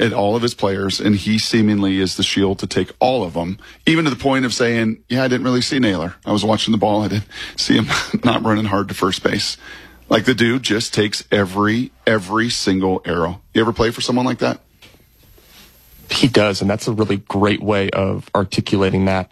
at all of his players, and he seemingly is the shield to take all of them, even to the point of saying, yeah, I didn't really see Naylor. I was watching the ball. I didn't see him not running hard to first base. Like, the dude just takes every single arrow. You ever play for someone like that? He does, and that's a really great way of articulating that.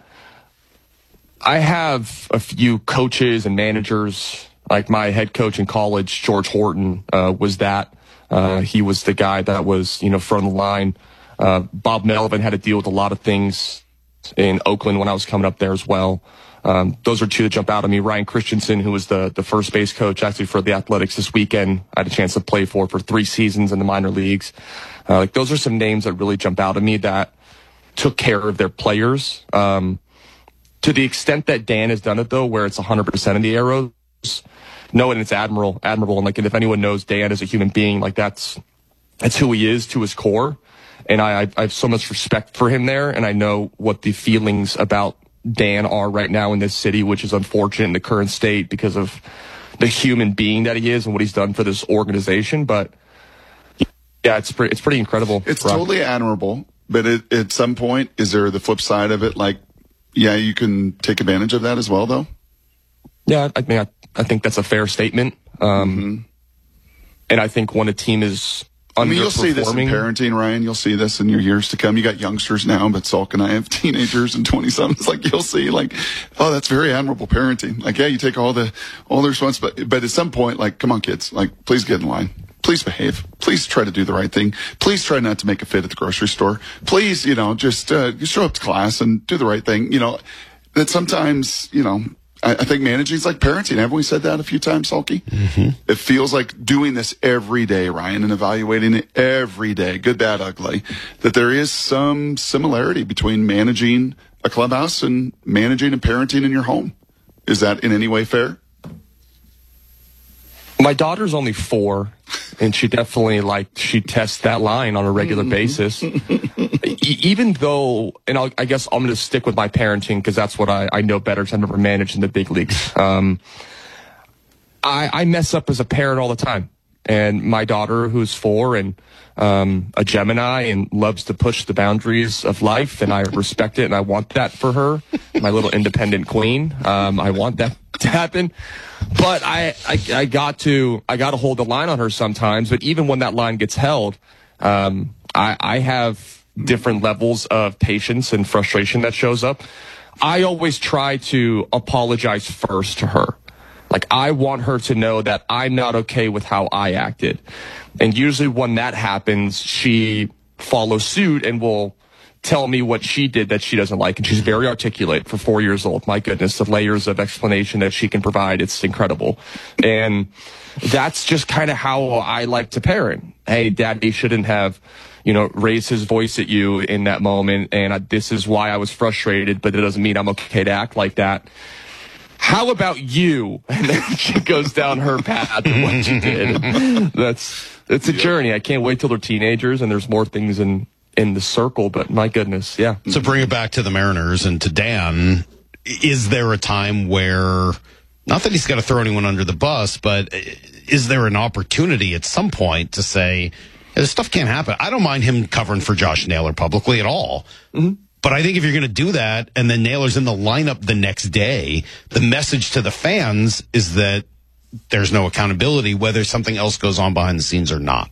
I have a few coaches and managers, like my head coach in college, George Horton, was that. He was the guy that was, front of the line. Bob Melvin had to deal with a lot of things in Oakland when I was coming up there as well. Those are two that jump out at me. Ryan Christensen, who was the first base coach actually for the Athletics this weekend, I had a chance to play for 3 seasons in the minor leagues. Those are some names that really jump out at me that took care of their players. To the extent that Dan has done it, though, where it's 100% of the arrows, no, and it's admirable. And if anyone knows Dan as a human being, that's who he is to his core. And I have so much respect for him there. And I know what the feelings about Dan are right now in this city, which is unfortunate in the current state because of the human being that he is and what he's done for this organization. But yeah, it's pretty incredible. It's totally admirable. But at some point, is there the flip side of it? Yeah, you can take advantage of that as well, though. Yeah, I think that's a fair statement. And I think when a team is underperforming, you'll see this in parenting, Ryan. You'll see this in your years to come. You got youngsters now, but Salk and I have teenagers and 20-somethings. You'll see, oh, that's very admirable parenting. Yeah, you take all the responsibility, but at some point, come on, kids, please get in line. Please behave. Please try to do the right thing. Please try not to make a fit at the grocery store. Please, just show up to class and do the right thing. That sometimes, I think managing is like parenting. Haven't we said that a few times, Salky? Mm-hmm. It feels like doing this every day, Ryan, and evaluating it every day, good, bad, ugly, that there is some similarity between managing a clubhouse and managing and parenting in your home. Is that in any way fair? My daughter's only 4, and she definitely, she tests that line on a regular basis. Even though, and I guess I'm going to stick with my parenting because that's what I know better because I've never managed in the big leagues. I mess up as a parent all the time. And my daughter, who's 4 and a Gemini and loves to push the boundaries of life, and I respect it, and I want that for her, my little independent queen. I want that to happen. But I got to hold the line on her sometimes. But even when that line gets held, I have different levels of patience and frustration that shows up. I always try to apologize first to her. I want her to know that I'm not okay with how I acted. And usually when that happens, she follows suit and will tell me what she did that she doesn't like. And she's very articulate for 4 years old. My goodness, the layers of explanation that she can provide, it's incredible. And that's just kind of how I like to parent. Hey, Daddy shouldn't have, raised his voice at you in that moment. And this is why I was frustrated, but it doesn't mean I'm okay to act like that. How about you? And then she goes down her path of what she did. It's a journey. I can't wait till they're teenagers and there's more things in the circle, but my goodness, yeah. So bring it back to the Mariners and to Dan. Is there a time where, not that he's got to throw anyone under the bus, but is there an opportunity at some point to say, hey, this stuff can't happen? I don't mind him covering for Josh Naylor publicly at all. Mm-hmm. But I think if you're going to do that and then Naylor's in the lineup the next day, the message to the fans is that there's no accountability, whether something else goes on behind the scenes or not.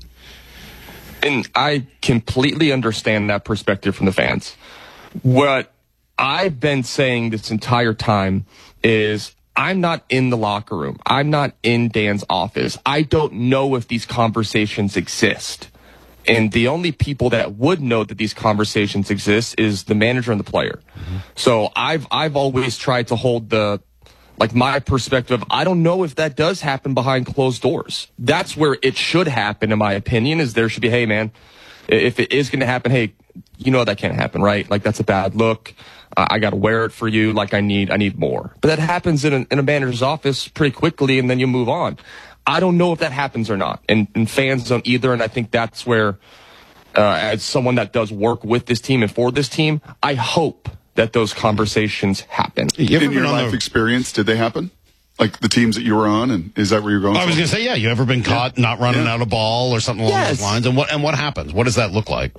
And I completely understand that perspective from the fans. What I've been saying this entire time is I'm not in the locker room. I'm not in Dan's office. I don't know if these conversations exist. And the only people that would know that these conversations exist is the manager and the player. Mm-hmm. So I've always tried to hold my perspective. I don't know if that does happen behind closed doors. That's where it should happen, in my opinion, is there should be, hey, man, if it is going to happen, hey, that can't happen, right? That's a bad look. I got to wear it for you. I need more. But that happens in a manager's office pretty quickly, and then you move on. I don't know if that happens or not, and fans don't either. And I think that's where, as someone that does work with this team and for this team, I hope that those conversations happen. In your life experience, did they happen? The teams that you were on, and is that where you're going? I was going to say, yeah. You ever been caught not running out a ball or something along those lines? And what happens? What does that look like?